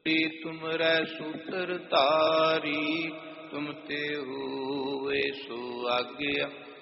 तुमरै सूत्र धारी, तुम ते हुए सो आज्ञा